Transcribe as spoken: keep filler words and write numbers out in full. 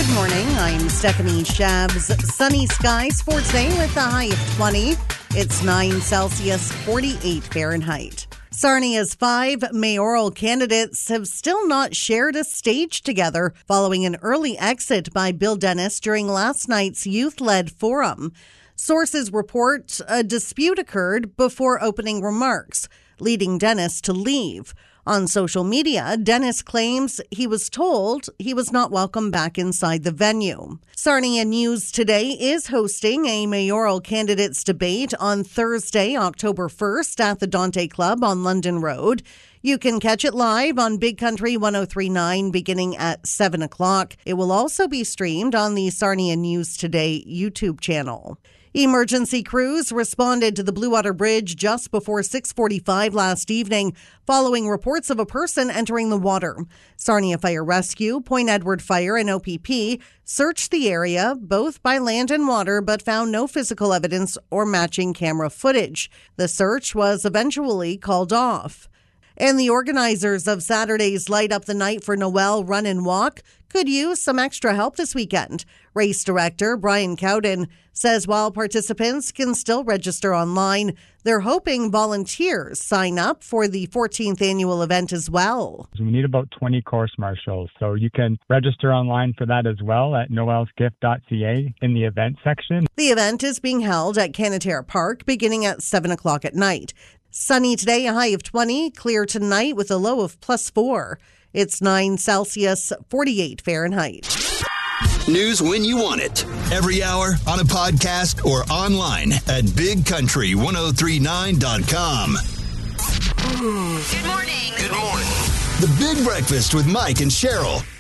Good morning. I'm Stephanie Shabs. Sunny skies for today with a high of twenty. It's nine Celsius, forty-eight Fahrenheit. Sarnia's five mayoral candidates have still not shared a stage together following an early exit by Bill Dennis during last night's youth-led forum. Sources report a dispute occurred before opening remarks, leading Dennis to leave. On social media, Dennis claims he was told he was not welcome back inside the venue. Sarnia News Today is hosting a mayoral candidates debate on Thursday, October first at the Dante Club on London Road. You can catch it live on Big Country one oh three point nine beginning at seven o'clock. It will also be streamed on the Sarnia News Today YouTube channel. Emergency crews responded to the Blue Water Bridge just before six forty-five last evening following reports of a person entering the water. Sarnia Fire Rescue, Point Edward Fire, and O P P searched the area, both by land and water, but found no physical evidence or matching camera footage. The search was eventually called off. And the organizers of Saturday's Light Up the Night for Noel Run and Walk could use some extra help this weekend. Race director Brian Cowden says while participants can still register online, they're hoping volunteers sign up for the fourteenth annual event as well. We need about twenty course marshals, so you can register online for that as well at noels gift dot c a in the event section. The event is being held at Canatare Park beginning at seven o'clock at night. Sunny today, a high of twenty. Clear tonight with a low of plus four. It's nine Celsius, forty-eight Fahrenheit. News when you want it. Every hour on a podcast or online at big country ten thirty-nine dot com. Good morning. Good morning. The Big Breakfast with Mike and Cheryl.